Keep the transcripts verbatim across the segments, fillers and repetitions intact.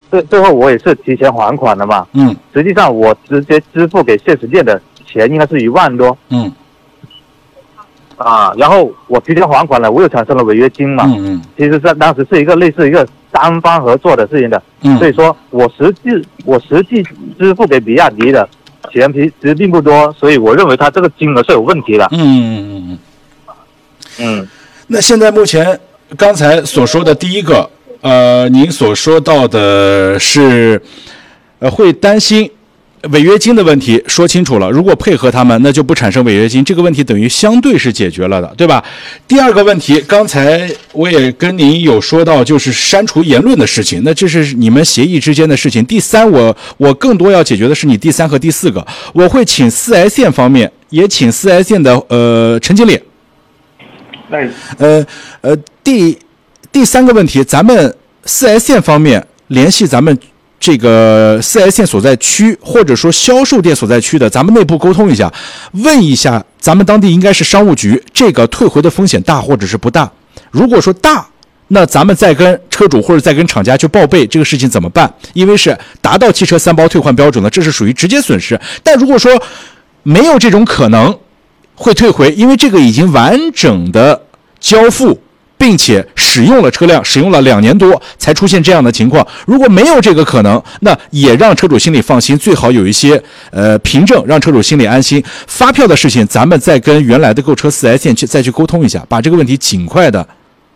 最最后我也是提前还款的嘛。 嗯。 实际上我直接支付给谢石店的钱应该是一万多。 嗯。 啊，然后我提前还款了，我又产生了违约金嘛。 嗯嗯。 其实在当时是一个类似一个单方合作的事情的。 嗯。 所以说我实际我实际支付给比亚迪的钱其实并不多，所以我认为他这个金额是有问题的。 嗯嗯嗯嗯。 嗯。 那现在目前刚才所说的第一个，呃，您所说到的是，呃，会担心违约金的问题，说清楚了。如果配合他们，那就不产生违约金，这个问题等于相对是解决了的，对吧？第二个问题，刚才我也跟您有说到，就是删除言论的事情，那这是你们协议之间的事情。第三，我我更多要解决的是你第三和第四个，我会请四 S 店方面，也请四 S 店的呃陈经理。呃呃，第第三个问题，咱们四 S 店方面联系咱们这个四 S 店所在区，或者说销售店所在区的，咱们内部沟通一下，问一下咱们当地应该是商务局，这个退回的风险大或者是不大？如果说大，那咱们再跟车主或者再跟厂家去报备这个事情怎么办？因为是达到汽车三包退换标准的，这是属于直接损失。但如果说没有这种可能，会退回，因为这个已经完整的交付，并且使用了车辆，使用了两年多才出现这样的情况。如果没有这个可能，那也让车主心里放心，最好有一些呃凭证，让车主心里安心。发票的事情，咱们再跟原来的购车 四 S 店去再去沟通一下，把这个问题尽快的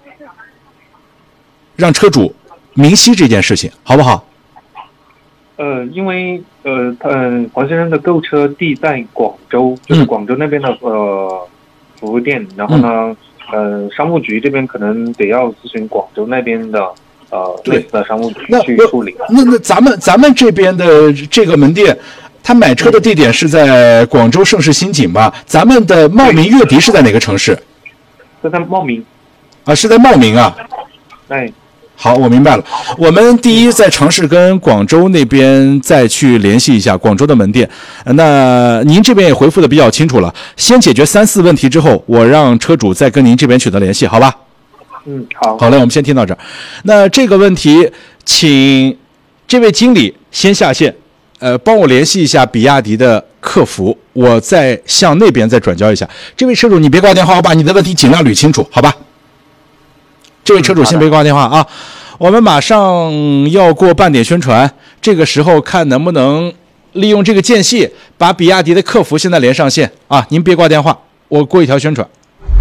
让车主明晰这件事情，好不好？ 呃，因为呃，他黄先生的购车地在广州，就是广州那边的、嗯、呃服务店，然后呢，嗯、呃，商务局这边可能得要咨询广州那边的呃类似的商务局去处理。 那 那, 那咱们咱们这边的这个门店，他买车的地点是在广州盛世新景吧？咱们的茂名悦迪是在哪个城市？ 是在茂名。 啊，是在茂名啊。 哎。 好，我明白了。我们第一再尝试跟广州那边再去联系一下广州的门店。那您这边也回复的比较清楚了，先解决三四问题之后，我让车主再跟您这边取得联系，好吧？ 嗯，好。 好嘞，我们先听到这儿。那这个问题，请这位经理先下线，呃，帮我联系一下比亚迪的客服，我再向那边再转交一下。这位车主，你别挂电话，我把你的问题尽量捋清楚，好吧？这位车主先别挂电话啊，我们马上要过半点宣传，这个时候看能不能利用这个间隙把比亚迪的客服现在连上线啊，您别挂电话，我过一条宣传。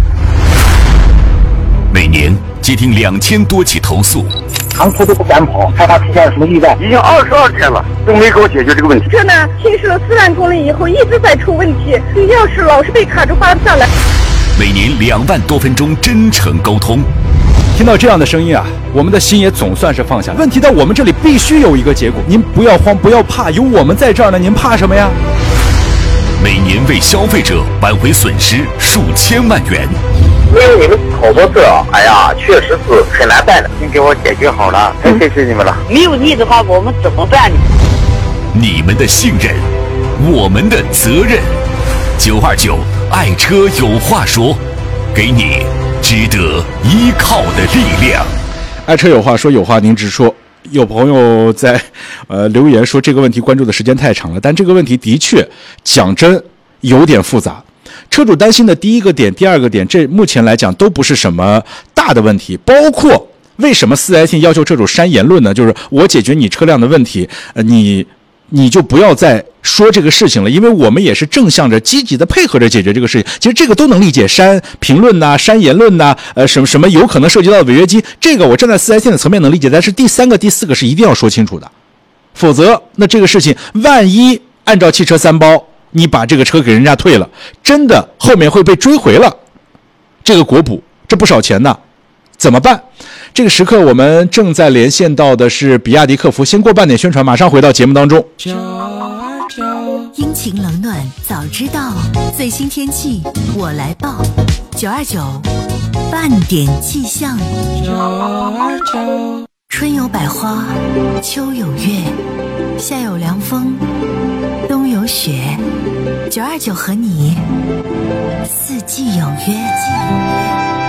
每年接听两千多起投诉， 长途都不敢跑，害怕出现什么意外， 已经二十二天了，都没给我解决这个问题。 车呢，行驶了四万公里以后一直在出问题，钥匙老是被卡住拔不下来。 每年两万多分钟真诚沟通。 听到这样的声音啊，我们的心也总算是放下。问题到我们这里必须有一个结果，您不要慌，不要怕，有我们在这儿呢，您怕什么呀？ 每年为消费者挽回损失数千万元。 因为你们口播社，哎呀，确实是很难办的，您给我解决好了，太谢谢你们了。 没有你的话，我们怎么办呢？ 你们的信任，我们的责任。九二九爱车有话说，给你值得依靠的力量。 爱车有话说，有话您直说。有朋友在呃留言说这个问题关注的时间太长了，但这个问题的确讲真有点复杂。车主担心的第一个点、第二个点，这目前来讲都不是什么大的问题，包括为什么四 S 店要求车主删言论呢？就是我解决你车辆的问题，呃，你你就不要再说这个事情了，因为我们也是正向着、积极的配合着解决这个事情。其实这个都能理解，删评论呐、删言论呐，呃，什么什么有可能涉及到违约金，这个我站在四 S 店的层面能理解。但是第三个、第四个是一定要说清楚的，否则那这个事情万一按照汽车三包，你把这个车给人家退了，真的后面会被追回了这个国补，这不少钱呢，怎么办？这个时刻我们正在连线到的是比亚迪客服，先过半点宣传，马上回到节目当中。 阴晴冷暖早知道，最新天气我来报。九二九半点气象。九二九春有百花，秋有月，夏有凉风，冬有雪。九二九和你四季有约。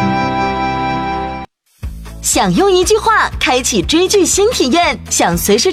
想用一句话开启追剧新体验，想随时